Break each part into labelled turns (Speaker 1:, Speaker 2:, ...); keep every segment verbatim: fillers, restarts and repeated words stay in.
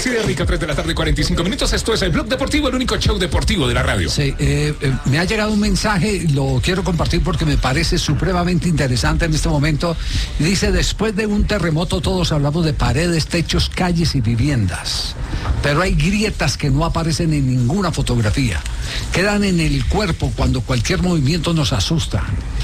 Speaker 1: así de rica, tres de la tarde, cuarenta y cinco minutos. Esto es el Blog Deportivo, el único show deportivo de la radio.
Speaker 2: Sí, eh, eh, me ha llegado un mensaje, lo quiero compartir porque me parece supremamente interesante en este momento. Dice, después de un terremoto todos hablamos de paredes, techos, calles y viviendas. Pero hay grietas que no aparecen en ninguna fotografía. Quedan en el cuerpo cuando cualquier movimiento nos asusta.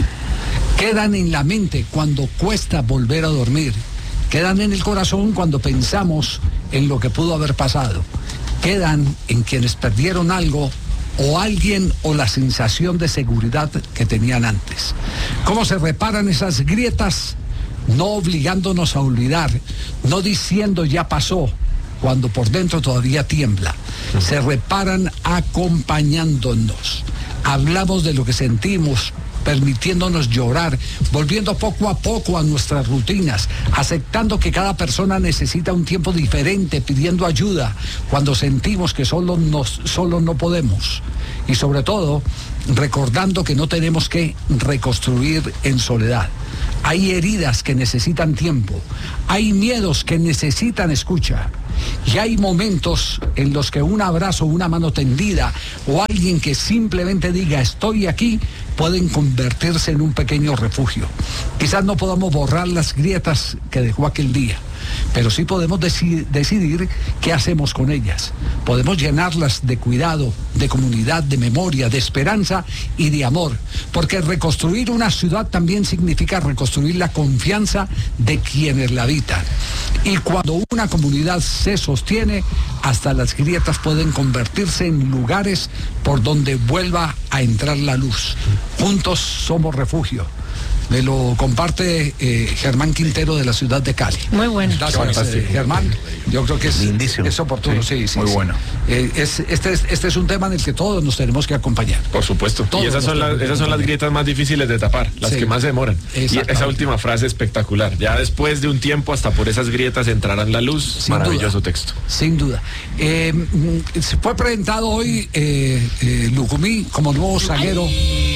Speaker 2: Quedan en la mente cuando cuesta volver a dormir. Quedan en el corazón cuando pensamos en lo que pudo haber pasado. Quedan en quienes perdieron algo o alguien o la sensación de seguridad que tenían antes. ¿Cómo se reparan esas grietas? No obligándonos a olvidar, no diciendo ya pasó, cuando por dentro todavía tiembla. Se reparan acompañándonos. Hablamos de lo que sentimos, permitiéndonos llorar, volviendo poco a poco a nuestras rutinas, aceptando que cada persona necesita un tiempo diferente, pidiendo ayuda cuando sentimos que solo, nos, solo no podemos. Y sobre todo, recordando que no tenemos que reconstruir en soledad. Hay heridas que necesitan tiempo, hay miedos que necesitan escucha. Y hay momentos en los que un abrazo, una mano tendida o alguien que simplemente diga estoy aquí pueden convertirse en un pequeño refugio. Quizás no podamos borrar las grietas que dejó aquel día, pero sí podemos deci- decidir qué hacemos con ellas. Podemos llenarlas de cuidado, de comunidad, de memoria, de esperanza y de amor, porque reconstruir una ciudad también significa reconstruir la confianza de quienes la habitan. Y cuando una comunidad se sostiene, hasta las grietas pueden convertirse en lugares por donde vuelva a entrar la luz. Juntos somos refugio. Me lo comparte eh, Germán Quintero de la ciudad de Cali.
Speaker 3: Muy bueno.
Speaker 2: Gracias, eh, Germán. Yo creo que es, es oportuno. Sí, sí, sí
Speaker 1: muy
Speaker 2: sí.
Speaker 1: bueno.
Speaker 2: Eh, es, este, es, este es un tema en el que todos nos tenemos que acompañar.
Speaker 4: Por supuesto.
Speaker 2: Todos
Speaker 4: y esas son, las, esas son las grietas más difíciles de tapar, las
Speaker 2: sí.
Speaker 4: que más se demoran. Y esa última frase espectacular. Ya después de un tiempo, hasta por esas grietas entrarán la luz. Sin Maravilloso
Speaker 2: duda,
Speaker 4: texto.
Speaker 2: Sin duda. Eh, se fue presentado hoy eh, eh, Lucumí como nuevo zaguero.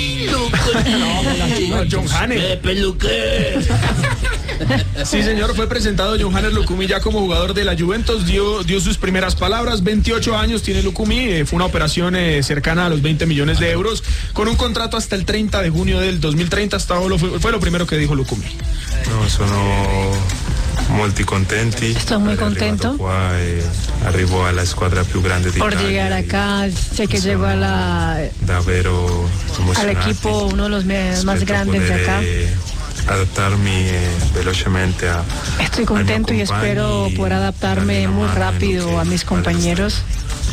Speaker 5: No, John Hannes. Sí, señor, fue presentado John Hannes Lucumí ya como jugador de la Juventus, dio, dio sus primeras palabras. Veintiocho años tiene Lucumí, eh, fue una operación eh, cercana a los veinte millones de euros, con un contrato hasta el treinta de junio del dos mil treinta. Hasta ahora fue, fue lo primero que dijo Lucumí.
Speaker 6: No, sono molti contenti.
Speaker 3: Estoy muy contento
Speaker 6: qua e arrivo alla squadra più grande
Speaker 3: por
Speaker 6: d'Italia.
Speaker 3: llegar acá. Sé que llegó a la,
Speaker 6: davvero
Speaker 3: al equipo uno de los más grandes de acá.
Speaker 6: Adaptarmi eh, velocemente a
Speaker 3: Estoy contento y espero poder adaptarme muy rápido a mis compañeros.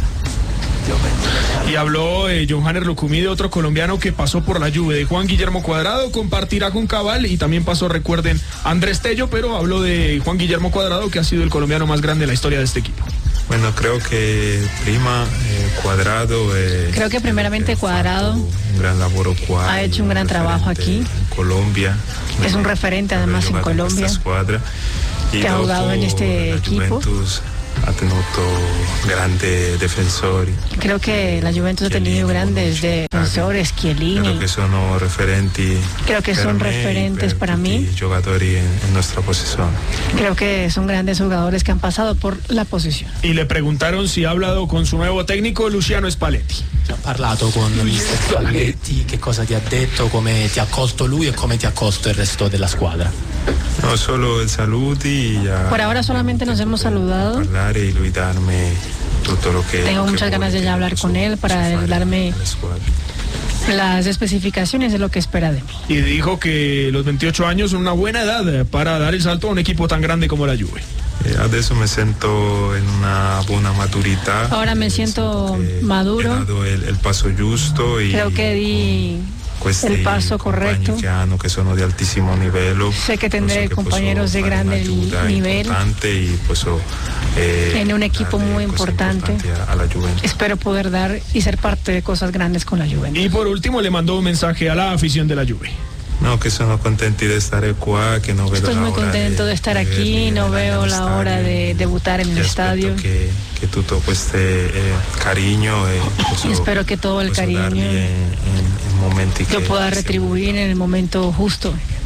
Speaker 5: Y habló eh, John Hannes Lucumí de otro colombiano que pasó por la Juve, de Juan Guillermo Cuadrado, compartirá con Cabal, y también pasó, recuerden, Andrés Tello, pero habló de Juan Guillermo Cuadrado, que ha sido el colombiano más grande en la historia de este equipo.
Speaker 6: Bueno, creo que prima eh, Cuadrado eh,
Speaker 3: creo que primeramente Cuadrado
Speaker 6: un gran laboro qua,
Speaker 3: ha hecho un gran trabajo aquí
Speaker 6: en Colombia.
Speaker 3: Es un referente además en Colombia, que ha jugado en este equipo.
Speaker 6: Ha tenido grandes defensores.
Speaker 3: Creo que la Juventus ha tenido grandes defensores, Chiellini.
Speaker 6: Creo que son referentes.
Speaker 3: Creo que son referentes para mí.
Speaker 6: Jugadores en, en nuestra posición.
Speaker 3: Creo que son grandes jugadores que han pasado por la posición.
Speaker 5: Y le preguntaron si ha hablado con su nuevo técnico, Luciano Spalletti.
Speaker 7: Ha parlato con mister Spalletti, che cosa ti ha detto, come ti ha accolto lui e come ti ha accolto il resto della squadra?
Speaker 6: No, solo el saluti. Ya
Speaker 3: por ahora solamente nos hemos saludado.
Speaker 6: Y darme todo lo que,
Speaker 3: Tengo
Speaker 6: lo
Speaker 3: muchas
Speaker 6: que
Speaker 3: ganas de ya hablar con él para darme las especificaciones de lo que espera de mí.
Speaker 5: Y dijo que los veintiocho años son una buena edad para dar el salto a un equipo tan grande como la Juve.
Speaker 6: Eh, adesso me siento en una buena maturidad.
Speaker 3: Ahora me siento maduro.
Speaker 6: He dado el, el paso justo y
Speaker 3: creo que di el paso correcto.
Speaker 6: Que hanno, que sono di altissimo livello.
Speaker 3: Sé que tendré compañeros de gran nivel
Speaker 6: y posso, eh,
Speaker 3: en un equipo muy importante.
Speaker 6: A la Juventus.
Speaker 3: Espero poder dar y ser parte de cosas grandes con la Juventus.
Speaker 5: Y por último le mandó un mensaje a la afición de la Juve.
Speaker 6: No, que sono contenti de estar qua, que no vedo
Speaker 3: Estoy
Speaker 6: la
Speaker 3: muy
Speaker 6: hora
Speaker 3: contento de, de estar aquí, no veo la hora de debutar en el estadio.
Speaker 6: Que, que tutto questo eh, cariño eh, posso,
Speaker 3: y espero que todo el cariño
Speaker 6: en, en, en momenti
Speaker 3: yo
Speaker 6: que
Speaker 3: pueda retribuir en el momento justo.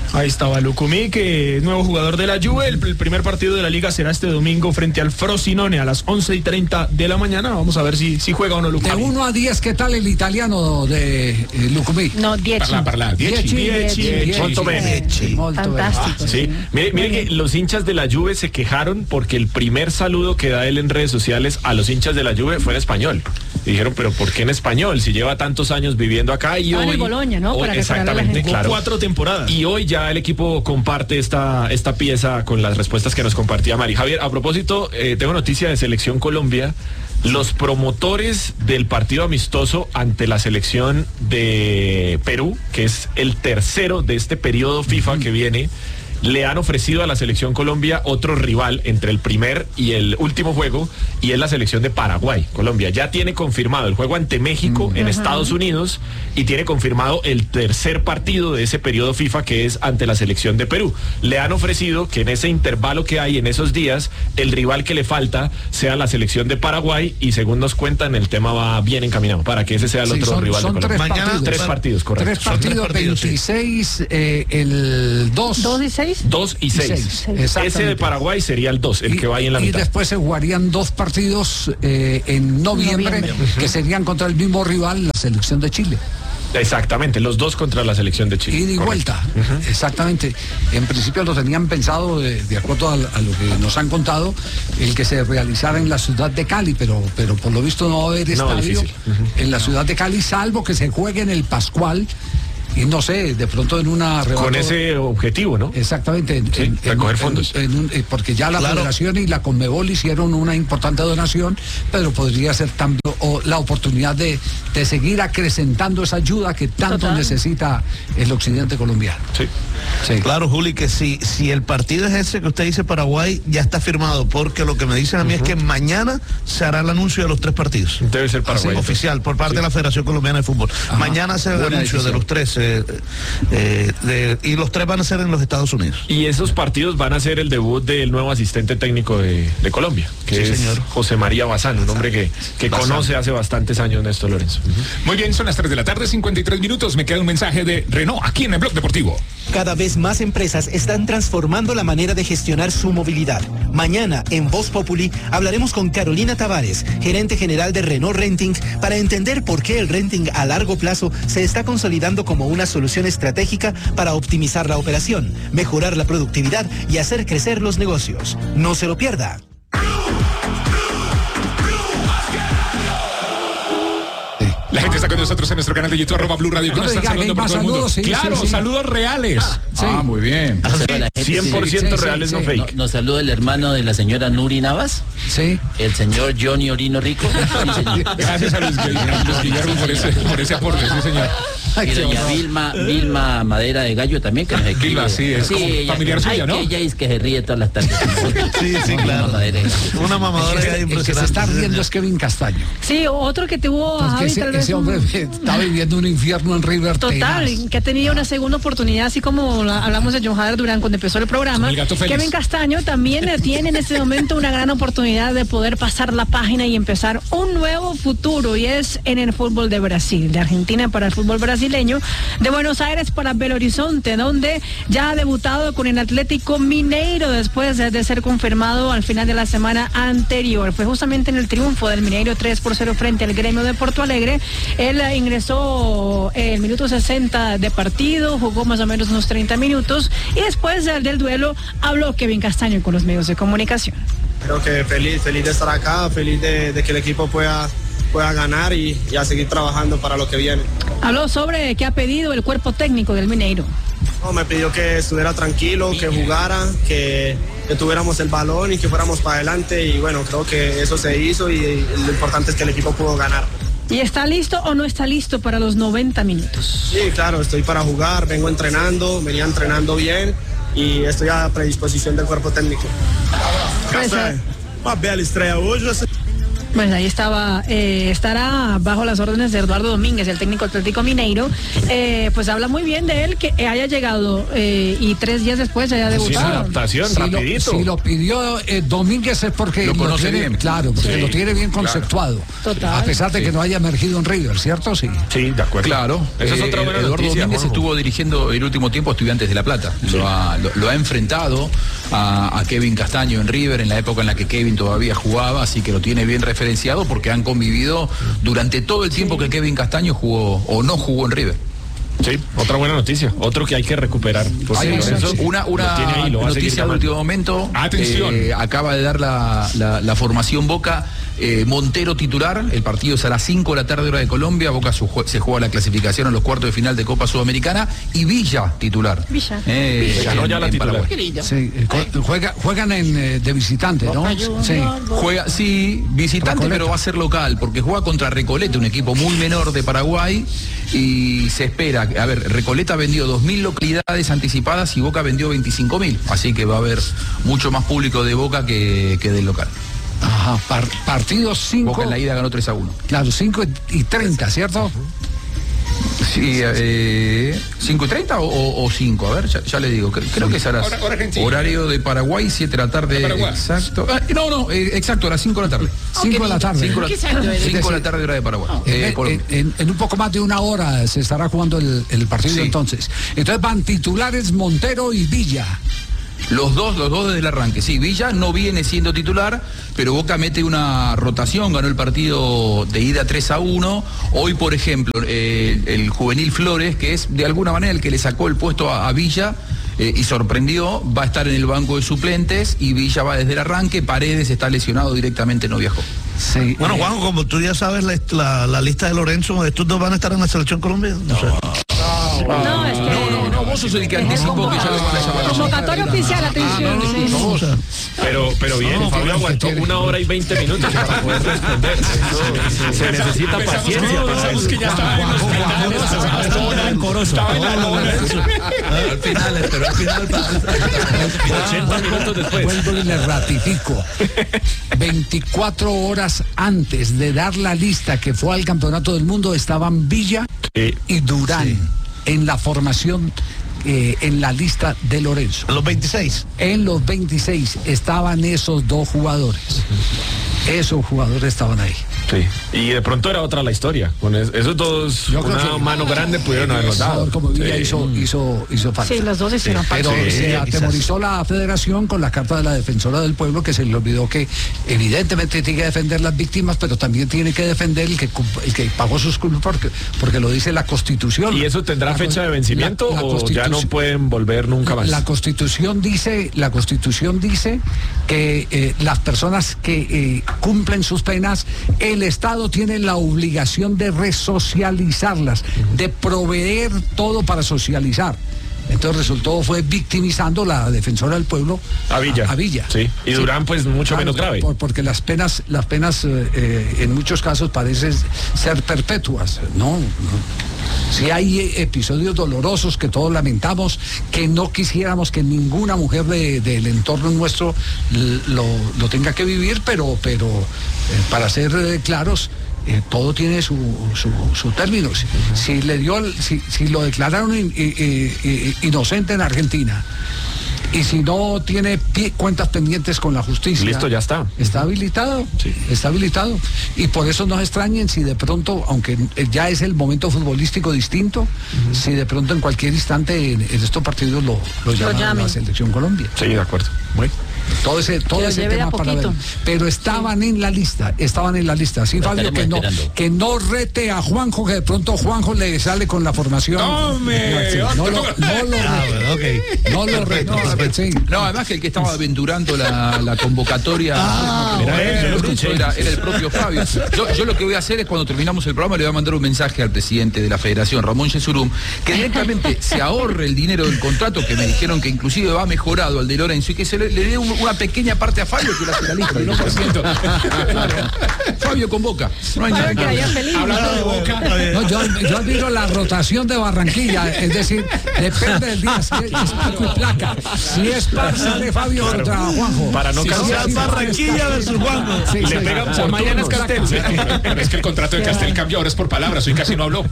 Speaker 5: Ahí estaba Lucumí, que es nuevo jugador de la Juve. El, el primer partido de la liga será este domingo frente al Frosinone a las once y treinta de la mañana. Vamos a ver si, si juega o no Lucumí.
Speaker 2: De uno a diez, ¿qué tal el italiano de eh, Lucumí?
Speaker 3: No, dieci.
Speaker 1: Parla, parla, dieci.
Speaker 5: Dieci, dieci.
Speaker 4: Molto bene.
Speaker 3: Fantástico.
Speaker 4: Sí, mire, mire que los hinchas de la Juve se quejaron porque el primer saludo que da él en redes sociales a los hinchas de la Juve fue en español. Y dijeron, pero ¿por qué en español? Si lleva tantos años viviendo acá y
Speaker 3: Ah, en
Speaker 4: hoy...
Speaker 3: el Bologna, ¿no?
Speaker 4: hoy-
Speaker 3: Para recordarle a la
Speaker 4: exactamente,
Speaker 3: gente.
Speaker 4: claro.
Speaker 5: Cuatro temporadas.
Speaker 4: Y hoy ya el equipo comparte esta, esta pieza con las respuestas que nos compartía Mari. Javier, a propósito, eh, tengo noticia de Selección Colombia. Los promotores del partido amistoso ante la selección de Perú, que es el tercero de este periodo FIFA que viene, le han ofrecido a la Selección Colombia otro rival entre el primer y el último juego, y es la selección de Paraguay. Colombia ya tiene confirmado el juego ante México en Estados Unidos y tiene confirmado el tercer partido de ese periodo FIFA, que es ante la selección de Perú. Le han ofrecido que en ese intervalo que hay en esos días, el rival que le falta sea la selección de Paraguay, y según nos cuentan, el tema va bien encaminado para que ese sea el
Speaker 2: Sí,
Speaker 4: otro
Speaker 2: son-
Speaker 4: rival
Speaker 2: son
Speaker 4: de Colombia.
Speaker 2: tres
Speaker 4: Mañana
Speaker 2: partidos.
Speaker 4: tres partidos, correcto.
Speaker 2: Tres partidos, veintiséis, eh, el dos.
Speaker 3: ¿Dos y seis?
Speaker 4: Dos y seis.
Speaker 2: seis,
Speaker 4: Ese
Speaker 2: exactamente.
Speaker 4: de Paraguay sería el dos, el
Speaker 2: Y-
Speaker 4: que va ahí en la
Speaker 2: y
Speaker 4: mitad.
Speaker 2: después se jugarían dos partidos eh, en noviembre,
Speaker 3: Noviembre.
Speaker 2: que serían contra el mismo rival, la selección de Chile.
Speaker 4: Exactamente, los dos contra la selección de Chile.
Speaker 2: Ida y
Speaker 4: Correcto.
Speaker 2: vuelta, exactamente. En principio lo tenían pensado, de, de acuerdo a, a lo que nos han contado, el que se realizara en la ciudad de Cali, pero, pero por lo visto no va a haber
Speaker 4: No,
Speaker 2: estadio
Speaker 4: difícil.
Speaker 2: en la ciudad de Cali, salvo que se juegue en el Pascual, y no sé, de pronto en una
Speaker 4: Con
Speaker 2: arrebato-
Speaker 4: ese objetivo, ¿no?
Speaker 2: Exactamente, en-
Speaker 4: Sí,
Speaker 2: en-
Speaker 4: recoger
Speaker 2: en-
Speaker 4: fondos.
Speaker 2: en un- eh, porque ya la
Speaker 8: Claro.
Speaker 2: Federación y la Conmebol hicieron una importante donación, pero podría ser también o la oportunidad de, de seguir acrecentando esa ayuda que tanto
Speaker 3: Total.
Speaker 2: necesita el occidente colombiano.
Speaker 4: Sí.
Speaker 2: Sí.
Speaker 8: Claro, Juli, que si, si el partido es ese que usted dice Paraguay, ya está firmado, porque lo que me dicen a mí es que mañana se hará el anuncio de los tres partidos.
Speaker 4: Debe ser Paraguay.
Speaker 8: Oficial, por parte de la Federación Colombiana de Fútbol. Mañana se hará el
Speaker 2: Buena
Speaker 8: anuncio
Speaker 2: decisión.
Speaker 8: de los tres, eh, eh, de- y los tres van a ser en los Estados Unidos.
Speaker 4: Y esos partidos van a ser el debut del nuevo asistente técnico de, de Colombia, que
Speaker 8: Sí,
Speaker 4: es
Speaker 8: señor.
Speaker 4: José María Bazán, un hombre que, que
Speaker 8: Bazán.
Speaker 4: conoce hace bastantes años Néstor Lorenzo.
Speaker 1: Muy bien, son las tres de la tarde, cincuenta y tres minutos. Me queda un mensaje de Renault aquí en el Blog Deportivo.
Speaker 9: Cada vez más empresas están transformando la manera de gestionar su movilidad. Mañana, en Voz Populi, hablaremos con Carolina Tavares, gerente general de Renault Renting, para entender por qué el renting a largo plazo se está consolidando como una solución estratégica para optimizar la operación, mejorar la productividad y hacer crecer los negocios. No se lo pierda.
Speaker 1: La gente está con nosotros en nuestro canal de YouTube, arroba Blue Radio, que
Speaker 2: No
Speaker 1: nos
Speaker 2: me
Speaker 1: están
Speaker 2: diga que hay
Speaker 1: saludando por
Speaker 2: más
Speaker 1: todo el mundo.
Speaker 2: saludos, sí,
Speaker 1: Claro,
Speaker 2: sí, sí.
Speaker 1: saludos reales.
Speaker 2: Sí.
Speaker 1: Ah, muy bien.
Speaker 4: cien por ciento
Speaker 2: Sí, sí,
Speaker 4: reales,
Speaker 2: sí,
Speaker 4: no
Speaker 2: sí.
Speaker 4: fake.
Speaker 10: Nos saluda el hermano de la señora Nuri Navas,
Speaker 2: Sí.
Speaker 10: el señor Johnny Orino Rico. Sí, señor.
Speaker 1: Gracias a Luis Guillermo, Luis Guillermo por ese, por ese aporte, sí, señor.
Speaker 2: Ay,
Speaker 10: Y
Speaker 2: qué
Speaker 10: doña
Speaker 2: horror.
Speaker 10: Vilma, Vilma Madera de Gallo también, que nos escribe.
Speaker 1: Vilma, sí, es como
Speaker 10: ella-
Speaker 1: familiar
Speaker 10: ay,
Speaker 1: suya, ¿no?
Speaker 10: que ella es que se ríe todas las tardes.
Speaker 8: Sí, sí,
Speaker 10: Vilma
Speaker 8: claro.
Speaker 10: Madera de Gallo.
Speaker 8: Una mamadora
Speaker 2: El
Speaker 8: que
Speaker 2: que,
Speaker 8: hay
Speaker 2: el que se
Speaker 8: impresionante.
Speaker 2: está
Speaker 8: sí,
Speaker 2: riendo
Speaker 8: señor.
Speaker 2: es Kevin Castaño.
Speaker 3: Sí, otro que tuvo a
Speaker 2: Porque
Speaker 3: Javi,
Speaker 2: ese,
Speaker 3: tal vez
Speaker 2: ese
Speaker 3: un-
Speaker 2: hombre está viviendo un infierno en River.
Speaker 3: Total,
Speaker 2: tenaz.
Speaker 3: que ha tenido una segunda oportunidad, así como la- hablamos de John Hader Durán cuando empezó el programa.
Speaker 1: El gato feliz.
Speaker 3: Kevin Castaño también eh, tiene en este momento una gran oportunidad de poder pasar la página y empezar un nuevo futuro, y es en el fútbol de Brasil, de Argentina para el fútbol brasileño, de Buenos Aires para Belo Horizonte, donde ya ha debutado con el Atlético Mineiro después de, de ser confirmado al final de la semana anterior. Fue justamente en el triunfo del Mineiro tres por cero frente al Gremio de Porto Alegre. Él eh, ingresó el minuto sesenta de partido, jugó más o menos unos treinta minutos, y después del, del duelo habló Kevin Castaño con los medios de comunicación.
Speaker 11: Creo que feliz, feliz de estar acá, feliz de, de que el equipo pueda, pueda ganar y, y a seguir trabajando para lo que viene.
Speaker 3: Habló sobre qué ha pedido el cuerpo técnico del Mineiro.
Speaker 11: No, me pidió que estuviera tranquilo, que jugara, que, que tuviéramos el balón y que fuéramos para adelante, y bueno, creo que eso se hizo, y, y lo importante es que el equipo pudo ganar.
Speaker 3: ¿Y está listo o no está listo para los noventa minutos?
Speaker 11: Sí, claro, estoy para jugar, vengo entrenando, venía entrenando bien y estoy a predisposición del cuerpo técnico.
Speaker 3: Pues, eh,
Speaker 11: Uma bela estreia hoje.
Speaker 3: Bueno, ahí estaba, eh, estará bajo las órdenes de Eduardo Domínguez, el técnico Atlético Mineiro. Eh, pues habla muy bien de él, que haya llegado eh, y tres días después haya debutado.
Speaker 4: Sí, adaptación,
Speaker 2: si
Speaker 4: rapidito.
Speaker 2: Lo, si lo pidió eh, Domínguez es porque
Speaker 4: lo,
Speaker 2: lo tiene,
Speaker 4: bien.
Speaker 2: Claro, porque
Speaker 4: Sí,
Speaker 2: lo tiene bien
Speaker 4: claro.
Speaker 2: conceptuado.
Speaker 3: Total.
Speaker 2: A pesar de
Speaker 12: Sí.
Speaker 2: que no haya emergido en River, ¿cierto? Sí.
Speaker 4: Sí, de acuerdo.
Speaker 12: Claro,
Speaker 4: Esa es
Speaker 12: eh,
Speaker 4: otra buena
Speaker 12: Eduardo
Speaker 4: noticia,
Speaker 12: Domínguez
Speaker 4: Juanjo.
Speaker 12: estuvo dirigiendo el último tiempo a Estudiantes de La Plata.
Speaker 4: Sí.
Speaker 12: Lo, ha, lo, lo ha enfrentado a, a Kevin Castaño en River en la época en la que Kevin todavía jugaba, así que lo tiene bien referenciado porque han convivido durante todo el tiempo que Kevin Castaño jugó o no jugó en River.
Speaker 4: Sí, otra buena noticia, otro que hay que recuperar. Porque
Speaker 12: Hay
Speaker 4: Lorenzo
Speaker 12: una una
Speaker 4: lo tiene ahí, lo va a seguir
Speaker 12: noticia de
Speaker 4: llamando.
Speaker 12: último momento.
Speaker 1: Atención.
Speaker 12: Eh, acaba de dar la, la- la formación Boca. eh, Montero titular. El partido es a las cinco de la tarde hora de Colombia. Boca su- se juega la clasificación a los cuartos de final de Copa Sudamericana. Y Villa titular.
Speaker 3: Villa.
Speaker 12: Eh,
Speaker 4: Se ganó
Speaker 12: en-
Speaker 4: ya la
Speaker 12: en
Speaker 4: titular.
Speaker 12: Paraguay.
Speaker 2: Sí, eh, co- juega, juegan en, eh, de visitante, ¿no? Sí.
Speaker 12: Juega, sí, visitante,
Speaker 2: Recoleta.
Speaker 12: pero va a ser local, porque juega contra Recoleta, un equipo muy menor de Paraguay, y se espera, a ver, Recoleta vendió dos mil localidades anticipadas y Boca vendió veinticinco mil, así que va a haber mucho más público de Boca que, que del local.
Speaker 2: Ajá, par- partido cinco.
Speaker 12: Boca en la ida ganó tres a uno.
Speaker 2: Claro, cinco y treinta, ¿cierto?
Speaker 12: Sí, eh, ¿cinco y treinta o cinco? A ver, ya, ya le digo, cre- creo que es a las-
Speaker 1: Hora- hora argentina.
Speaker 12: horario de Paraguay, siete de la tarde.
Speaker 1: De Paraguay.
Speaker 12: Exacto. Ah, no, no, eh, exacto, a las cinco de la tarde.
Speaker 2: cinco de la tarde.
Speaker 12: cinco de la, cinco de la tarde hora de Paraguay. Eh,
Speaker 2: En,
Speaker 12: Colombia.
Speaker 2: en- en un poco más de una hora se estará jugando el, el partido
Speaker 12: Sí.
Speaker 2: entonces. Entonces van titulares Montero y Villa.
Speaker 12: Los dos, los dos desde el arranque. Sí, Villa no viene siendo titular, pero Boca mete una rotación, ganó el partido de ida tres a uno. Hoy, por ejemplo, eh, el juvenil Flores, que es de alguna manera el que le sacó el puesto a, a Villa eh, y sorprendió, va a estar en el banco de suplentes y Villa va desde el arranque. Paredes está lesionado directamente, no viajó.
Speaker 2: Sí.
Speaker 8: Bueno,
Speaker 2: eh,
Speaker 8: Juanjo, como tú ya sabes la, la- la lista de Lorenzo, ¿estos dos van a estar en la selección Colombia? No, sé.
Speaker 3: No, es que...
Speaker 12: No, no, no, vos sos el que anticipó que ya lo van a llamar.
Speaker 3: Convocatoria oficial, atención. sí.
Speaker 8: No, o sea,
Speaker 4: Pero, pero bien,
Speaker 2: No,
Speaker 4: Fabio
Speaker 2: que
Speaker 4: aguantó
Speaker 2: tiene-
Speaker 4: una hora y veinte minutos para poder responder. Eso, se necesita
Speaker 1: Pensamos-
Speaker 4: paciencia
Speaker 1: no,
Speaker 4: para
Speaker 1: pensamos
Speaker 4: eso.
Speaker 1: que ya estaba en los finales. Estaba en la lona.
Speaker 8: al final, pero al final.
Speaker 4: ochenta minutos después.
Speaker 2: Vuelvo y le ratifico. veinticuatro horas antes de dar la lista que fue al Campeonato del Mundo estaban Villa
Speaker 4: Sí.
Speaker 2: y Durán en la formación, eh, en la lista de Lorenzo.
Speaker 8: Los veintiséis.
Speaker 2: En los veintiséis estaban esos dos jugadores. Esos jugadores estaban ahí.
Speaker 4: Sí. Y de pronto era otra la historia. Con es- esos dos,
Speaker 2: Yo creo
Speaker 4: una
Speaker 2: que-
Speaker 4: mano grande pudieron habernos
Speaker 2: Un
Speaker 4: dado.
Speaker 2: jugador como Villa
Speaker 4: Sí.
Speaker 2: hizo, hizo, hizo falta.
Speaker 3: Sí, los dos hicieron falta.
Speaker 2: Pero
Speaker 4: Sí,
Speaker 2: se
Speaker 4: quizás.
Speaker 2: atemorizó la federación con la carta de la defensora del pueblo, que se le olvidó que evidentemente tiene que defender las víctimas, pero también tiene que defender el que, cum- el que pagó sus culpas, porque, porque lo dice la Constitución.
Speaker 4: ¿Y eso tendrá
Speaker 2: La con-
Speaker 4: fecha de vencimiento
Speaker 2: la- la
Speaker 4: o ya no
Speaker 2: Constitución-
Speaker 4: pueden volver nunca más?
Speaker 2: La Constitución dice, la Constitución dice que eh, las personas que eh, cumplen sus penas, el Estado tiene la obligación de resocializarlas, de proveer todo para socializar. Entonces resultó fue victimizando la defensora del pueblo
Speaker 4: A Villa.
Speaker 2: A, Villa.
Speaker 4: Sí. Y Durán, pues, mucho menos grave.
Speaker 2: por- porque las penas, las penas eh, eh, en muchos casos parecen ser perpetuas, ¿no? no. Si hay eh, episodios dolorosos que todos lamentamos, que no quisiéramos que ninguna mujer de- del entorno nuestro l- lo, lo tenga que vivir, pero, pero eh, para ser eh, claros, eh, todo tiene su, su, su término. Si, si le dio, el- si, si lo declararon in- i- i- i- inocente en Argentina, y si no tiene pie- cuentas pendientes con la justicia,
Speaker 4: Listo, ya está.
Speaker 2: Está habilitado,
Speaker 4: Sí.
Speaker 2: está habilitado. Y por eso no se extrañen si de pronto, aunque ya es el momento futbolístico distinto, si de pronto en cualquier instante en, en estos partidos lo, lo llaman a
Speaker 3: llamen.
Speaker 2: la Selección Colombia.
Speaker 4: Sí, de acuerdo. Bueno.
Speaker 2: Todo ese, todo
Speaker 3: Que lo
Speaker 2: ese
Speaker 3: lleve de a
Speaker 2: tema para ver.
Speaker 3: poquito.
Speaker 2: Pero estaban en la lista, estaban en la lista. Sí,
Speaker 10: Lo
Speaker 2: Fabio, que no,
Speaker 10: estaremos esperando.
Speaker 2: que no rete a Juanjo, que de pronto Juanjo le sale con la formación.
Speaker 1: ¡Tome!
Speaker 2: Sí, no, lo, no lo
Speaker 8: Ah,
Speaker 2: rete.
Speaker 8: bueno, ok.
Speaker 2: No lo rete. Sí.
Speaker 12: No, además que el que estaba aventurando la, la convocatoria
Speaker 4: Era él, yo lo escuché.
Speaker 12: era, era el propio Fabio. Yo, yo lo que voy a hacer es cuando terminamos el programa le voy a mandar un mensaje al presidente de la federación, Ramón Yesurum, que directamente se ahorre el dinero del contrato, que me dijeron que inclusive va mejorado al de Lorenzo, y que se le, le dé un- una pequeña parte a Fabio que la hace la lista.
Speaker 1: uno por ciento.
Speaker 12: Fabio con Boca. No hay nada.
Speaker 1: Hablando de Boca.
Speaker 2: No, yo, yo admiro la rotación de Barranquilla, es decir, depende del día, si es, es pico y placa. Si es Parza de Fabio contra Juanjo.
Speaker 4: Para no
Speaker 2: si
Speaker 4: cansar.
Speaker 2: es
Speaker 8: Barranquilla versus Juanjo.
Speaker 2: Sí,
Speaker 4: Le
Speaker 2: sí,
Speaker 4: pegan
Speaker 2: sí.
Speaker 4: por
Speaker 1: Mañana es
Speaker 4: turnos.
Speaker 1: Castel. Pero es que el contrato de Castel cambió, ahora es por palabras, hoy casi no habló.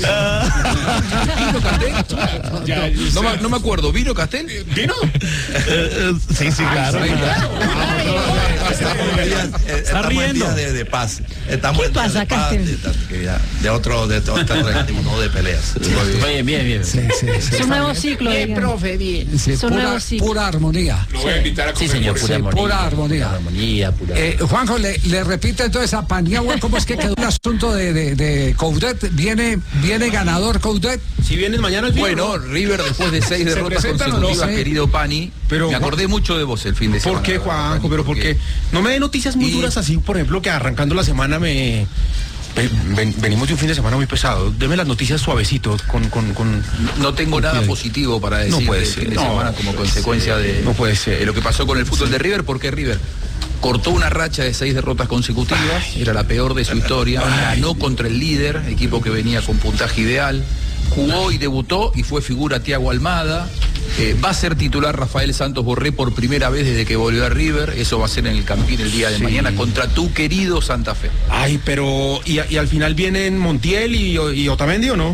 Speaker 12: ¿Vino Castel?
Speaker 1: Ya,
Speaker 12: No, me- no me acuerdo. ¿Vino Castel?
Speaker 1: ¿Vino?
Speaker 8: Sí, sí, claro.
Speaker 13: Estamos en días, eh, estamos en
Speaker 5: riendo.
Speaker 13: días de, de paz. Estamos
Speaker 3: ¿Qué
Speaker 13: en días
Speaker 3: pasa,
Speaker 13: de paz,
Speaker 3: Castel?
Speaker 13: de, tranquilidad, de otro, de otro régimen, no de peleas.
Speaker 10: Bien, bien, bien.
Speaker 2: Sí, sí, sí.
Speaker 3: Es un nuevo ciclo. digan.
Speaker 2: Sí,
Speaker 3: Es un
Speaker 2: pura,
Speaker 3: nuevo ciclo.
Speaker 2: pura armonía.
Speaker 1: Lo voy a invitar a
Speaker 10: Sí,
Speaker 1: comer.
Speaker 10: señor,
Speaker 1: por
Speaker 10: pura
Speaker 2: Sí,
Speaker 10: armonía.
Speaker 2: pura armonía.
Speaker 10: Pura armonía, pura.
Speaker 2: Eh, Juanjo, le, le repite entonces a Paniagua cómo es que quedó el asunto de, de, de Coudet. ¿Viene, viene ganador Coudet?
Speaker 5: Si vienes mañana al fin.
Speaker 12: Bueno, River después de seis
Speaker 1: ¿Se
Speaker 12: derrotas
Speaker 1: presentan o no?
Speaker 12: consecutivas,
Speaker 2: Sí.
Speaker 12: querido Pani,
Speaker 5: Pero,
Speaker 12: me acordé mucho de vos el fin de semana.
Speaker 5: ¿Por qué,
Speaker 12: la verdad,
Speaker 5: Juanjo?
Speaker 12: Pani,
Speaker 5: Pero ¿por qué? No me dé noticias muy
Speaker 12: Y-
Speaker 5: duras así, por ejemplo, que arrancando la semana me... ven- ven- venimos de un fin de semana muy pesado. Deme las noticias suavecito, con... con, con...
Speaker 12: No tengo nada positivo para decir
Speaker 5: No puede
Speaker 12: del
Speaker 5: ser,
Speaker 12: fin de
Speaker 5: no,
Speaker 12: semana como consecuencia de,
Speaker 5: no puede ser.
Speaker 12: de lo que pasó con el fútbol de River, porque River cortó una racha de seis derrotas consecutivas, era la peor de su historia, ganó contra el líder, equipo que venía con puntaje ideal, jugó y debutó y fue figura Thiago Almada. Eh, va a ser titular Rafael Santos Borré por primera vez desde que volvió a River. Eso va a ser en el Campín el día de mañana contra tu querido Santa Fe.
Speaker 5: Ay, pero... ¿Y, y al final vienen Montiel y, y Otamendi o no?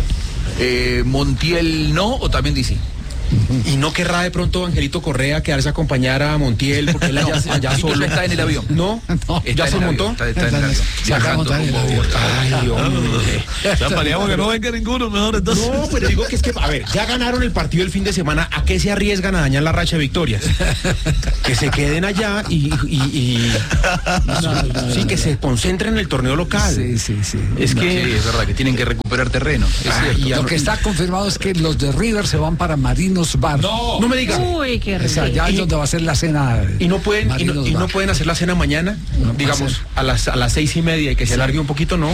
Speaker 12: Eh, Montiel no, o también dice.
Speaker 5: ¿Y no querrá de pronto Angelito Correa quedarse a acompañar a Montiel? Porque él allá, allá
Speaker 12: Angelito
Speaker 5: solo.
Speaker 12: ya está en el avión.
Speaker 5: ¿No?
Speaker 2: No.
Speaker 12: Está
Speaker 5: ¿Ya
Speaker 12: en
Speaker 5: se
Speaker 12: el
Speaker 5: montó?
Speaker 12: avión, Está, está en el avión.
Speaker 2: Se acaba de
Speaker 12: Viajando
Speaker 2: montar en el
Speaker 12: rumbo a
Speaker 2: avión.
Speaker 12: Bogotá.
Speaker 5: Ay, hombre.
Speaker 8: Ya peleamos que no venga ninguno, mejor entonces.
Speaker 5: No, pero digo que es que, a ver, ya ganaron el partido el fin de semana, ¿a qué se arriesgan a dañar la racha de victorias? Que se queden allá y, y, y- sí, que se concentren en el torneo local.
Speaker 2: Sí, sí, sí.
Speaker 5: Es
Speaker 12: No,
Speaker 5: que
Speaker 12: sí, es verdad que tienen que recuperar terreno. Es
Speaker 2: Ah,
Speaker 12: cierto.
Speaker 2: y lo que está confirmado es que los de River se van para Marinos Bar.
Speaker 1: No,
Speaker 5: no me digas.
Speaker 3: Uy, qué
Speaker 2: O sea,
Speaker 3: rico.
Speaker 2: ya es
Speaker 5: Y-
Speaker 2: donde va a ser la cena.
Speaker 5: Y no pueden, y no,
Speaker 2: Marinos
Speaker 5: y no
Speaker 2: Bar.
Speaker 5: pueden hacer la cena mañana,
Speaker 2: No
Speaker 5: digamos,
Speaker 2: puede
Speaker 5: a las, a las seis y media y que se alargue un poquito, ¿no?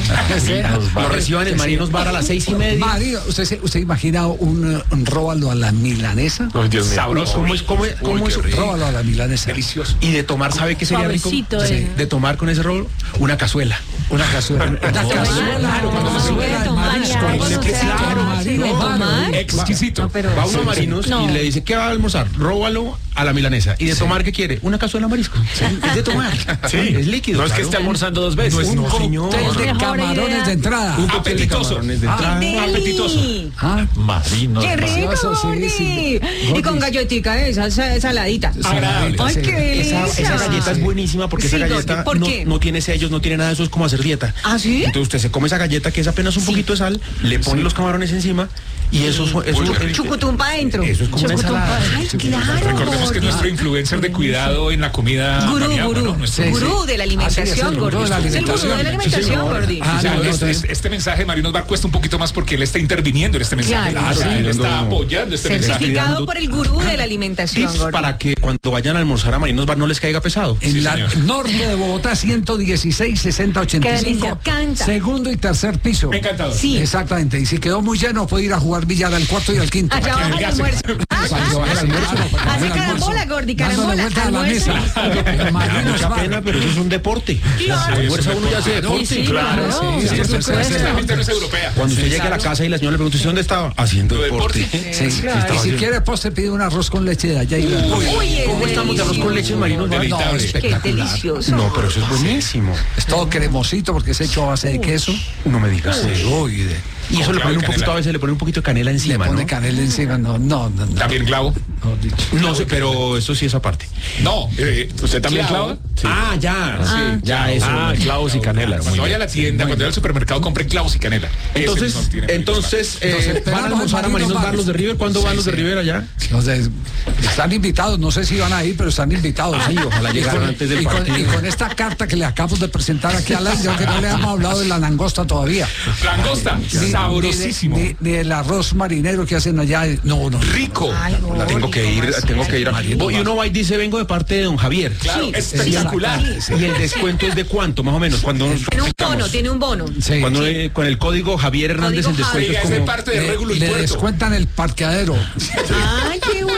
Speaker 5: Lo reciban en Marinos Bar a las seis y media.
Speaker 2: Marino, ¿usted, se- ¿usted imagina un, un róbalo a la milanesa?
Speaker 4: Ay, Dios mío.
Speaker 5: Sabroso. ¿Cómo es? ¿Cómo es? ¿Cómo es?
Speaker 2: Róbalo a la milanesa.
Speaker 1: delicioso.
Speaker 5: Y de tomar, ¿sabe qué sería rico?
Speaker 3: Suavecito,
Speaker 5: Sí.
Speaker 3: eh.
Speaker 5: De tomar con ese rol una cazuela.
Speaker 2: Una cazuela. Una cazuela.
Speaker 3: Claro,
Speaker 2: Una cazuela de
Speaker 3: tomar
Speaker 2: marisco.
Speaker 3: algo,
Speaker 5: no
Speaker 3: no sea,
Speaker 5: claro,
Speaker 3: ¿de tomar?
Speaker 1: Exquisito.
Speaker 3: No, pero-
Speaker 5: Va uno a Marinos
Speaker 3: No.
Speaker 5: y le dice, ¿qué va a almorzar? Róbalo a la milanesa. ¿Y de tomar qué quiere? Una cazuela de marisco. Es de tomar.
Speaker 4: Sí.
Speaker 5: Es líquido.
Speaker 4: No es que
Speaker 5: claro.
Speaker 4: esté almorzando dos veces.
Speaker 5: No es-
Speaker 4: Un
Speaker 5: no, señor.
Speaker 2: Cóctel de
Speaker 3: Mejor
Speaker 2: camarones
Speaker 3: idea.
Speaker 2: de entrada.
Speaker 5: Un cóctel de
Speaker 1: Apetitoso.
Speaker 5: camarones de entrada.
Speaker 1: Apetitoso.
Speaker 2: Ah,
Speaker 4: Marinos.
Speaker 14: ¡Qué rico,
Speaker 2: Eso sí,
Speaker 14: Gordi!
Speaker 2: sí.
Speaker 14: Y con galletica esa, esa saladita.
Speaker 1: Agradable.
Speaker 14: ¡Ay,
Speaker 2: Sí.
Speaker 14: qué delicia!
Speaker 5: Esa, esa galleta es buenísima porque
Speaker 14: Sí,
Speaker 5: esa galleta
Speaker 14: Gordi, ¿por
Speaker 5: no,
Speaker 14: qué?
Speaker 5: no tiene sellos, no tiene nada de eso, es como hacer dieta.
Speaker 14: ¿Ah, sí?
Speaker 5: Entonces usted se come esa galleta que es apenas un poquito de sal, le pone los camarones encima y eso, eso, eso,
Speaker 14: Chucutum para adentro.
Speaker 5: eso es como una ensalada.
Speaker 14: ¡Ay, claro!
Speaker 1: Recordemos que es nuestro influencer de cuidado en la comida.
Speaker 14: Gurú,
Speaker 1: Paniagua,
Speaker 14: gurú.
Speaker 1: ¿no? Nuestro
Speaker 2: Sí,
Speaker 14: Gurú de la
Speaker 2: Así es,
Speaker 14: alimentación,
Speaker 2: el gurú
Speaker 14: Gordi.
Speaker 2: de la
Speaker 14: Es el gurú de la
Speaker 2: alimentación.
Speaker 14: alimentación, Gordi.
Speaker 2: Ah,
Speaker 1: O sea,
Speaker 2: no, no,
Speaker 1: este,
Speaker 2: no.
Speaker 1: este- este mensaje de Marinos Bar cuesta un poquito más porque él está interviniendo en este mensaje.
Speaker 14: Claro,
Speaker 1: O sea,
Speaker 5: sí,
Speaker 1: él
Speaker 5: no,
Speaker 1: está
Speaker 5: no.
Speaker 1: apoyando este mensaje.
Speaker 14: Certificado por el gurú de la alimentación,
Speaker 5: Tips
Speaker 14: Gordi.
Speaker 5: para que cuando vayan a almorzar a Marinos Bar no les caiga pesado.
Speaker 2: En
Speaker 1: Sí,
Speaker 2: la
Speaker 1: señor.
Speaker 2: norte de Bogotá, ciento dieciséis, sesenta, ochenta y
Speaker 14: Qué
Speaker 2: cinco.
Speaker 14: delicia, canta.
Speaker 2: Segundo y tercer piso.
Speaker 1: Encantador.
Speaker 14: Sí.
Speaker 2: Exactamente. Y si quedó muy lleno, puede ir a jugar billar al cuarto y al quinto.
Speaker 14: Allá
Speaker 1: Para que
Speaker 14: baja el
Speaker 1: adelgace.
Speaker 14: almuerzo.
Speaker 2: Para que baje el almuerzo, para que baje
Speaker 14: Hace
Speaker 2: el almuerzo.
Speaker 14: carambola, Gordi,
Speaker 2: Dándole
Speaker 14: carambola.
Speaker 2: vuelta a la
Speaker 14: Almuerzo.
Speaker 2: mesa. Marinos
Speaker 5: Mucha
Speaker 2: Bar.
Speaker 5: pena, pero eso es un deporte. Almuerza uno ya hace deporte.
Speaker 14: Sí,
Speaker 1: Claro,
Speaker 14: claro.
Speaker 1: sí,
Speaker 2: sí,
Speaker 1: sí,
Speaker 2: eso
Speaker 1: esta-
Speaker 2: es
Speaker 1: esta
Speaker 2: bueno.
Speaker 1: gente no es europea.
Speaker 5: Cuando usted llegue a la casa y la señora le pregunta, ¿usted dónde estaba? Haciendo deporte.
Speaker 2: Sí, y si quiere postre, pide un arroz con leche de allá y
Speaker 14: Uy,
Speaker 5: ¿Cómo estamos de arroz con leche en Marinos Bar?
Speaker 2: No,
Speaker 1: Deleitable.
Speaker 14: Qué
Speaker 2: espectacular.
Speaker 14: delicioso.
Speaker 5: No, pero eso es buenísimo.
Speaker 2: Es todo cremosito porque es hecho a base de queso.
Speaker 5: No me digas.
Speaker 2: Sí, uy, de-
Speaker 5: Y eso le
Speaker 1: Clavo
Speaker 5: ponen
Speaker 1: de
Speaker 5: un poquito,
Speaker 1: canela.
Speaker 5: a veces le ponen un poquito de canela
Speaker 2: le
Speaker 5: encima,
Speaker 2: pone
Speaker 5: ¿no?
Speaker 2: canela encima. No, no, no. no.
Speaker 1: También clavo.
Speaker 2: Mejor dicho.
Speaker 5: No sé, pero eso sí es aparte.
Speaker 1: No. eh,
Speaker 4: ¿Usted también
Speaker 1: clavo.
Speaker 4: clava?
Speaker 5: Ah, ya, sí, ya eso.
Speaker 4: Ah, clavos y canela.
Speaker 1: Cuando vaya a la tienda, cuando vaya al supermercado, compre clavos y canela. Ese
Speaker 5: Entonces,
Speaker 1: no tiene
Speaker 5: entonces eh,
Speaker 2: Nos
Speaker 5: van
Speaker 2: esperamos
Speaker 5: a almorzar a
Speaker 2: en
Speaker 5: Marinos
Speaker 2: Marinos
Speaker 5: Bar los de River. ¿Cuándo van los de River allá?
Speaker 2: No sé, están invitados, no sé si van a ir, pero están invitados.
Speaker 5: Ay, ojalá
Speaker 2: Y
Speaker 5: llegaran
Speaker 2: con-
Speaker 5: antes del
Speaker 2: y con,
Speaker 5: partido.
Speaker 2: y con esta carta que le acabamos de presentar aquí al aire, que no le hemos hablado de la langosta todavía.
Speaker 1: Langosta,
Speaker 2: Ni-
Speaker 1: sabrosísimo.
Speaker 2: Ni, ni- ni el arroz marinero que hacen allá. No, no.
Speaker 1: Rico.
Speaker 5: La tengo que ir, tengo que ir. a- Y uno va y dice, vengo de parte de don Javier.
Speaker 1: Claro, espectacular.
Speaker 5: Y el descuento es de cuánto, más o menos. Cuando
Speaker 14: Tiene un bono, tiene un bono.
Speaker 2: Sí.
Speaker 5: Cuando eh, con el código Javier Hernández
Speaker 14: Código
Speaker 5: el descuento
Speaker 14: Javier.
Speaker 5: es
Speaker 1: Es de
Speaker 5: como
Speaker 1: parte de
Speaker 2: Le,
Speaker 1: Régulo y
Speaker 2: le
Speaker 1: Puerto.
Speaker 2: descuentan el parqueadero.
Speaker 14: ¡Ay, qué bueno!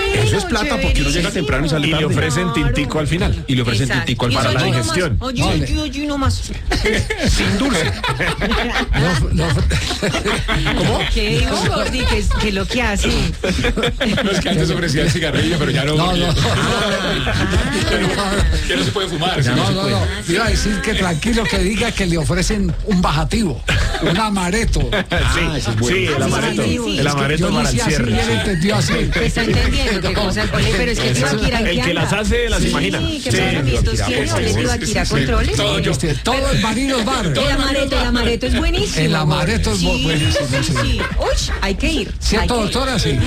Speaker 15: Eso es plata porque uno llega temprano y sale
Speaker 4: Y le
Speaker 15: tarde.
Speaker 4: ofrecen tintico al final.
Speaker 15: Y le ofrecen
Speaker 14: Exacto.
Speaker 15: tintico al
Speaker 14: Y
Speaker 4: para
Speaker 14: soy
Speaker 4: la
Speaker 14: yo
Speaker 4: digestión.
Speaker 14: nomás. Oye,
Speaker 2: Vale.
Speaker 14: oye, oye, nomás.
Speaker 15: Sin dulce.
Speaker 2: Los- los-
Speaker 15: ¿Cómo?
Speaker 14: ¿Qué digo, Gordi? ¿Qué, qué es lo que hace?
Speaker 1: No, es que antes ofrecía el cigarrillo, pero ya no.
Speaker 2: No,
Speaker 1: porque-
Speaker 2: no.
Speaker 1: Ya no- ya no se puede fumar.
Speaker 2: No, no, no. Iba a decir que tranquilo que diga que le ofrecen un bajativo, un amareto.
Speaker 4: Sí, sí, el amareto.
Speaker 14: sí, sí.
Speaker 4: El amareto
Speaker 2: Yo no
Speaker 4: para el
Speaker 2: sé así,
Speaker 4: cierre.
Speaker 2: bien entendió así.
Speaker 14: Está entendiendo qué cosa el colegio, pero es que Tibaquirá,
Speaker 4: El que las hace las imagina.
Speaker 14: Sí, que
Speaker 4: Sí.
Speaker 14: son amiguitos tiene, ¿o les Tibaquirá controles?
Speaker 1: Todo yo.
Speaker 2: Este, Todo el marido bar.
Speaker 14: El amareto, el amareto es buenísimo.
Speaker 2: El amareto es
Speaker 14: Sí,
Speaker 2: buenísimo, sí.
Speaker 14: sí. Uy, hay que ir.
Speaker 2: ¿Cierto,
Speaker 14: hay que ir.
Speaker 2: doctora? Sí.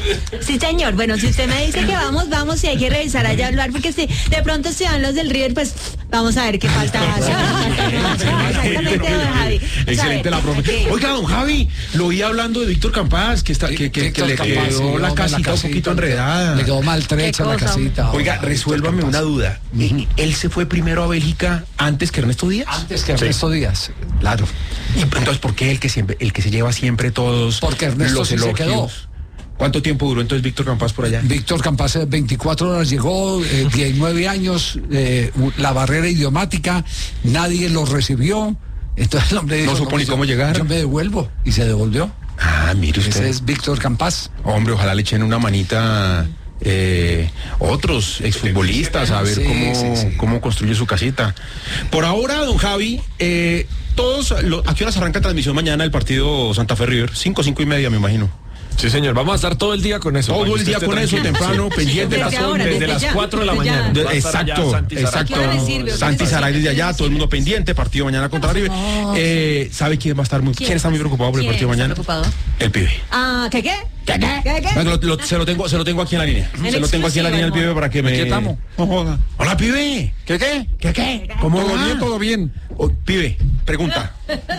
Speaker 16: Sí, señor. Bueno, si usted me dice que vamos, vamos y hay que revisar allá hablar, porque si de pronto se van los del River, pues vamos a ver qué falta hace. Exactamente, don Javi.
Speaker 15: Excelente la profe.
Speaker 16: Ok.
Speaker 15: Oiga, don Javi, lo oí hablando de Víctor Campás, que está, que, que, que
Speaker 2: Víctor
Speaker 15: le
Speaker 2: Campás,
Speaker 15: quedó
Speaker 2: sí,
Speaker 15: la
Speaker 2: hombre,
Speaker 15: casita un poquito enredada.
Speaker 2: Le quedó maltrecha
Speaker 14: ¿Qué
Speaker 2: la
Speaker 14: cosa?
Speaker 2: casita.
Speaker 15: Oiga,
Speaker 2: hombre,
Speaker 15: resuélvame
Speaker 2: Víctor
Speaker 15: una
Speaker 2: Campás.
Speaker 15: duda. ¿Él se fue primero a Bélgica antes que Ernesto Díaz?
Speaker 2: Antes que Ernesto Díaz.
Speaker 15: Claro. ¿Y entonces por qué el que siempre, el que se lleva siempre todos
Speaker 2: Porque Ernesto
Speaker 15: los
Speaker 2: sí se
Speaker 15: elogios?
Speaker 2: quedó.
Speaker 15: ¿Cuánto tiempo duró entonces Víctor Campás por allá?
Speaker 2: Víctor Campás, eh, veinticuatro horas llegó, eh, diecinueve años, eh, la barrera idiomática, nadie lo recibió. Entonces el hombre
Speaker 15: No
Speaker 2: dijo,
Speaker 15: supo ni
Speaker 2: yo-
Speaker 15: cómo llegar.
Speaker 2: Yo me devuelvo y se devolvió.
Speaker 15: Ah, mire usted.
Speaker 2: Ese es Víctor Campás.
Speaker 15: Hombre, ojalá le echen una manita eh, otros exfutbolistas a ver
Speaker 2: Sí,
Speaker 15: cómo,
Speaker 2: sí, sí.
Speaker 15: cómo construye su casita. Por ahora, don Javi, eh, todos, lo- ¿a qué horas arranca transmisión mañana el partido Santa Fe River? Cinco, cinco y media, me imagino.
Speaker 4: Sí, señor. Vamos a estar todo el día con eso.
Speaker 15: Todo
Speaker 4: para que
Speaker 15: el día
Speaker 4: usted
Speaker 15: con
Speaker 4: esté
Speaker 15: eso,
Speaker 4: tranquilo.
Speaker 15: temprano, pendiente.
Speaker 14: Desde
Speaker 15: las-
Speaker 14: ahora,
Speaker 4: desde
Speaker 14: desde
Speaker 4: las
Speaker 14: ya,
Speaker 4: cuatro de la
Speaker 14: desde ya.
Speaker 4: mañana.
Speaker 15: De-
Speaker 4: Va a estar allá
Speaker 15: exacto,
Speaker 4: Santi Saray.
Speaker 15: exacto.
Speaker 14: ¿Qué hora le sirve? ¿Qué
Speaker 15: Santi
Speaker 14: le
Speaker 15: Saray
Speaker 14: sirve?
Speaker 15: desde allá, todo el mundo pendiente, partido mañana contra River. Eh, ¿Sabe quién va a estar muy, quién, está muy preocupado por el
Speaker 14: ¿Quién
Speaker 15: partido
Speaker 14: está
Speaker 15: mañana?
Speaker 14: preocupado?
Speaker 15: El pibe.
Speaker 14: Ah, ¿qué qué? ¿Qué qué? ¿Qué qué?
Speaker 15: Venga, lo- lo- se lo tengo, se lo tengo aquí en la línea.
Speaker 14: En
Speaker 15: Se lo tengo aquí en la línea el
Speaker 14: exclusiva,
Speaker 15: pibe para que me.
Speaker 2: Aquí estamos.
Speaker 15: No joda. Hola, pibe.
Speaker 2: ¿Qué qué?
Speaker 15: ¿Qué qué? ¿Cómo
Speaker 2: Todo
Speaker 15: va?
Speaker 2: bien, todo bien.
Speaker 15: Oh, pibe, pregunta.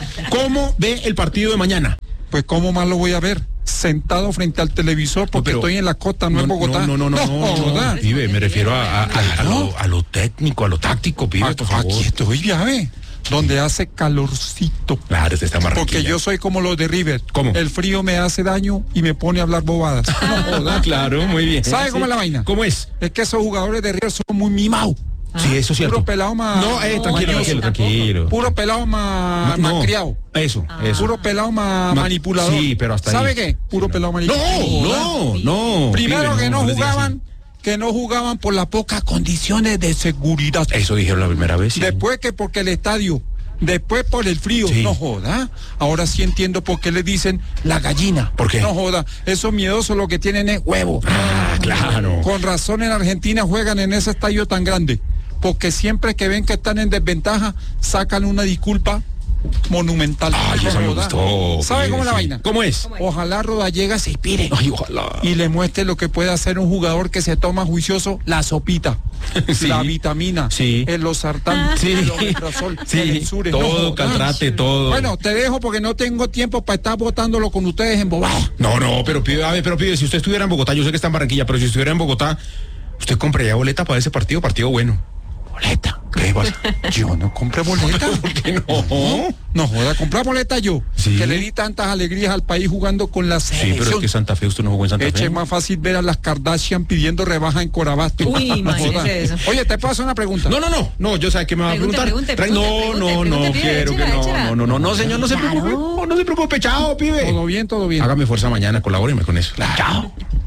Speaker 15: ¿Cómo ve el partido de mañana?
Speaker 17: Pues cómo más lo voy a ver, sentado frente al televisor porque
Speaker 15: pero-
Speaker 17: estoy en la costa, no, en Bogotá.
Speaker 15: No, no, no, no, no,
Speaker 17: joda.
Speaker 15: no, pibe, me refiero a, a- a- a lo, a lo técnico, a lo táctico, pibe,
Speaker 17: Ah,
Speaker 15: por favor.
Speaker 17: Aquí estoy, ya ve, donde hace calorcito.
Speaker 15: Claro, este está Barranquilla.
Speaker 17: Porque yo soy como los de River.
Speaker 15: ¿Cómo?
Speaker 17: El frío me hace daño y me pone a hablar bobadas. No joda.
Speaker 15: Claro, muy bien.
Speaker 17: ¿Sabe cómo
Speaker 15: Sí.
Speaker 17: es la vaina?
Speaker 15: ¿Cómo es?
Speaker 17: Es que esos jugadores de River son muy mimados.
Speaker 15: Sí, eso es cierto.
Speaker 17: Puro pelado más.
Speaker 15: No, eh, tranquilo,
Speaker 17: mañoso.
Speaker 15: tranquilo, tranquilo.
Speaker 17: Puro pelado más,
Speaker 15: No,
Speaker 17: más criado.
Speaker 15: Eso, eso.
Speaker 17: Puro pelado más
Speaker 15: Ma-
Speaker 17: manipulador.
Speaker 15: sí, pero hasta
Speaker 17: ¿Sabe
Speaker 15: ahí.
Speaker 17: qué? Puro pelado manipulador.
Speaker 15: No, no, no.
Speaker 17: Primero
Speaker 15: pibe,
Speaker 17: que no,
Speaker 15: les diga
Speaker 17: jugaban, que no jugaban por las pocas condiciones de seguridad.
Speaker 15: así. Eso dijeron la primera vez. Sí.
Speaker 17: Después que porque el estadio, después por el frío,
Speaker 15: Sí.
Speaker 17: no joda. Ahora sí entiendo por qué le dicen la gallina.
Speaker 15: ¿Por qué?
Speaker 17: No joda. Esos miedosos lo que tienen es huevo.
Speaker 15: Ah, claro.
Speaker 17: Con razón en Argentina juegan en ese estadio tan grande. Porque siempre que ven que están en desventaja, sacan una disculpa monumental.
Speaker 15: Ay,
Speaker 17: No
Speaker 15: eso me
Speaker 17: joda.
Speaker 15: gustó.
Speaker 17: ¿Sabe
Speaker 15: pibe,
Speaker 17: cómo es la
Speaker 15: sí.
Speaker 17: vaina?
Speaker 15: ¿Cómo es?
Speaker 17: Ojalá Rodallega se inspire.
Speaker 15: Ay, ojalá.
Speaker 17: Y le muestre lo que puede hacer un jugador que se toma juicioso la sopita,
Speaker 15: Sí.
Speaker 17: la vitamina,
Speaker 15: Sí.
Speaker 17: el losartán,
Speaker 15: Sí.
Speaker 17: el omeprazol,
Speaker 15: Sí.
Speaker 17: el Ensure.
Speaker 15: Todo,
Speaker 17: jodas.
Speaker 15: Caltrate, todo.
Speaker 17: Bueno, te dejo porque no tengo tiempo para estar botándolo con ustedes en bobada.
Speaker 15: No, no, pero pibe, a ver, pero pibe, si usted estuviera en Bogotá, yo sé que está en Barranquilla, pero si estuviera en Bogotá, ¿usted compraría boleta para ese partido? Partido bueno.
Speaker 17: Boleta.
Speaker 15: ¿Qué pasa?
Speaker 17: Yo no compré boleta.
Speaker 15: ¿Por qué no?
Speaker 17: No joda, comprar boleta yo.
Speaker 15: Sí.
Speaker 17: Que le di tantas alegrías al país jugando con la
Speaker 15: Sí,
Speaker 17: selección.
Speaker 15: pero es que Santa Fe, usted no jugó en Santa
Speaker 17: Eche,
Speaker 15: Fe.
Speaker 17: es más fácil ver a las Kardashian pidiendo rebaja en Corabasto.
Speaker 14: Uy,
Speaker 17: No
Speaker 14: imagínese
Speaker 17: joda.
Speaker 14: eso.
Speaker 17: Oye, te paso una pregunta.
Speaker 15: No, no, no, no, yo sé que me va a
Speaker 14: Pregunte,
Speaker 15: preguntar.
Speaker 14: pregunte,
Speaker 15: Tra-
Speaker 14: pregunte,
Speaker 15: no,
Speaker 14: pregunte,
Speaker 15: no, no,
Speaker 14: pregunte, pibe,
Speaker 15: quiero que
Speaker 14: échela,
Speaker 15: no,
Speaker 14: échela.
Speaker 15: no, no, no, no, señor, no se
Speaker 14: Claro.
Speaker 15: preocupe, no, no se preocupe, chao, pibe.
Speaker 17: Todo bien, todo bien.
Speaker 15: Hágame fuerza mañana, colabóreme con eso. Chao.